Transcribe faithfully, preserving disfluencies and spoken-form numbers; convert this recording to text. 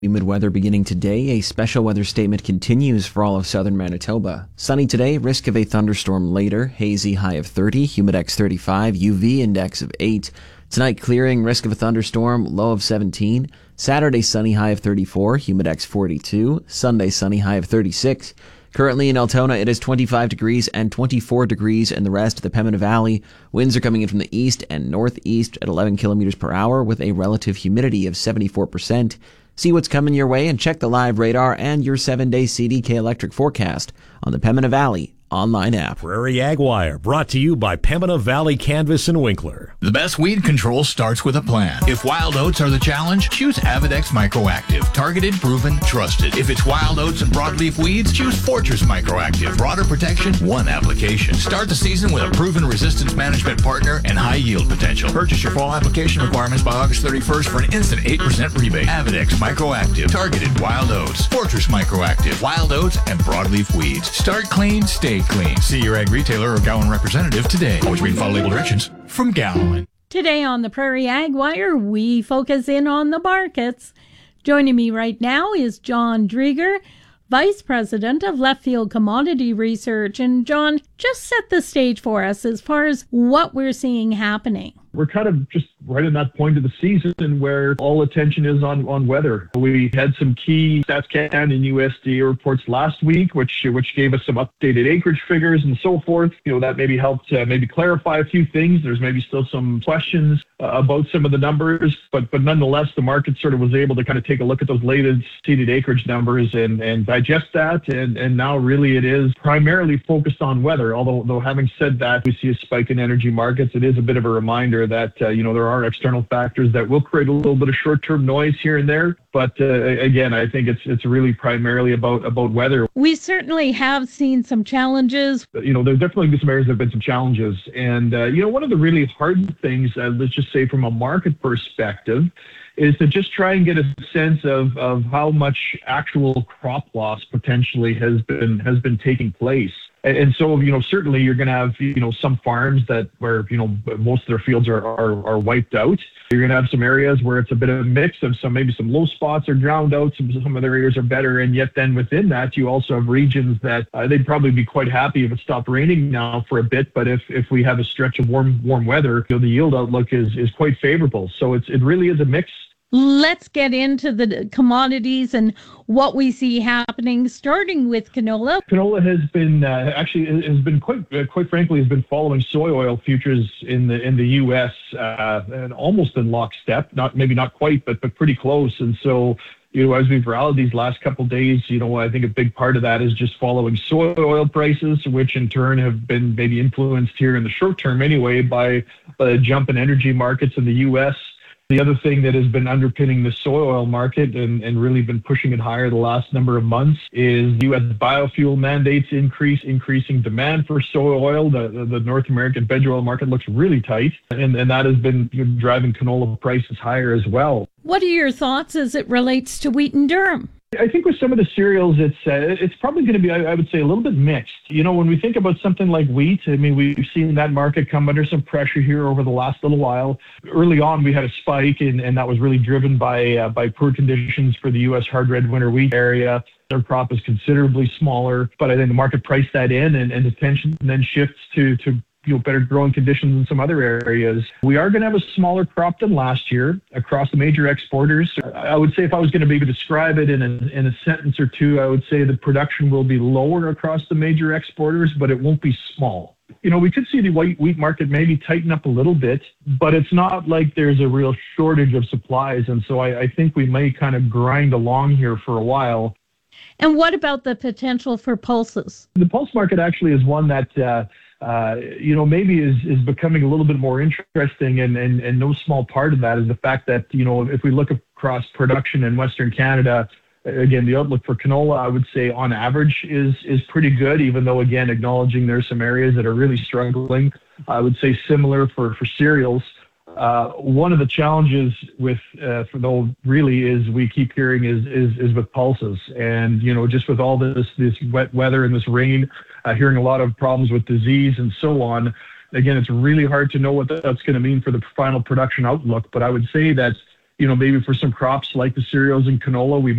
Humid weather beginning today. A special weather statement continues for all of southern Manitoba. Sunny today, risk of a thunderstorm later. Hazy, high of thirty, humidex thirty-five, U V index of eight. Tonight clearing, risk of a thunderstorm, low of seventeen. Saturday sunny, high of thirty-four, humidex forty-two. Sunday sunny, high of thirty-six. Currently in Altona, it is twenty-five degrees and twenty-four degrees in the rest of the Pembina Valley. Winds are coming in from the east and northeast at eleven kilometers per hour with a relative humidity of seventy-four percent. See what's coming your way and check the live radar and your seven-day C D K electric forecast on the Pembina Valley online app. Prairie Ag Wire, brought to you by Pembina Valley Canvas and Winkler. The best weed control starts with a plan. If wild oats are the challenge, choose Avidex Microactive. Targeted, proven, trusted. If it's wild oats and broadleaf weeds, choose Fortress Microactive. Broader protection, one application. Start the season with a proven resistance management partner and high yield potential. Purchase your fall application requirements by August thirty-first for an instant eight percent rebate. Avidex Microactive. Targeted wild oats. Fortress Microactive. Wild oats and broadleaf weeds. Start clean, stay clean. See your ag retailer or Gowan representative today. Always read and follow label directions from Gowan. Today on the Prairie Ag Wire, we focus in on the markets. Joining me right now is John Drieger, Vice President of Left Field Commodity Research. And John, just set the stage for us as far as what we're seeing happening. We're kind of just right in that point of the season where all attention is on, on weather. We had some key StatsCan and U S D A reports last week, which which gave us some updated acreage figures and so forth. You know, that maybe helped uh, maybe clarify a few things. There's maybe still some questions uh, about some of the numbers, but but nonetheless, the market sort of was able to kind of take a look at those latest seeded acreage numbers and, and digest that. And, and now really it is primarily focused on weather. Although, though having said that, we see a spike in energy markets. It is a bit of a reminder that, uh, you know, there are external factors that will create a little bit of short-term noise here and there. But uh, again, I think it's it's really primarily about, about weather. We certainly have seen some challenges. You know, there's definitely been some areas that have been some challenges. And, uh, you know, one of the really hard things, uh, let's just say from a market perspective, is to just try and get a sense of, of how much actual crop loss potentially has been has been taking place. And, and so, you know, certainly you're going to have, you know, some farms that where, you know, most of their fields are, are, are wiped out. You're going to have some areas where it's a bit of a mix of some, maybe some low spots are drowned out. Some, some other areas are better. And yet then within that, you also have regions that uh, they'd probably be quite happy if it stopped raining now for a bit. But if, if we have a stretch of warm, warm weather, you know, the yield outlook is, is quite favorable. So it's, it really is a mix. Let's get into the commodities and what we see happening, starting with canola. Canola has been uh, actually has been quite uh, quite frankly has been following soy oil futures in the in the U S uh, and almost in lockstep. Not maybe not quite, but but pretty close. And so, you know, as we've rallied these last couple of days, you know, I think a big part of that is just following soy oil prices, which in turn have been maybe influenced here in the short term anyway by a jump in energy markets in the U S. The other thing that has been underpinning the soy oil market and, and really been pushing it higher the last number of months is U S biofuel mandates increase, increasing demand for soy oil. The, the, the North American veg oil market looks really tight, and, and that has been driving canola prices higher as well. What are your thoughts as it relates to wheat and durum? I think with some of the cereals, it's uh, it's probably going to be, I, I would say, a little bit mixed. You know, when we think about something like wheat, I mean, we've seen that market come under some pressure here over the last little while. Early on, we had a spike, and, and that was really driven by uh, by poor conditions for the U S hard red winter wheat area. Their crop is considerably smaller, but I think the market priced that in, and, and attention then shifts to to you know, better growing conditions in some other areas. We are going to have a smaller crop than last year across the major exporters. I would say if I was going to maybe describe it in a, in a sentence or two, I would say the production will be lower across the major exporters, but it won't be small. You know, we could see the white wheat market maybe tighten up a little bit, but it's not like there's a real shortage of supplies. And so I, I think we may kind of grind along here for a while. And what about the potential for pulses? The pulse market actually is one that, uh, Uh, you know, maybe is, is becoming a little bit more interesting, and, and, and no small part of that is the fact that, you know, if we look across production in Western Canada, again, the outlook for canola, I would say on average is is pretty good, even though, again, acknowledging there's some areas that are really struggling. I would say similar for, for cereals. Uh, one of the challenges with, uh, for though really is we keep hearing is, is, is with pulses. And, you know, just with all this, this wet weather and this rain, uh, hearing a lot of problems with disease and so on. Again, it's really hard to know what that's going to mean for the final production outlook. But I would say that, you know, maybe for some crops like the cereals and canola, we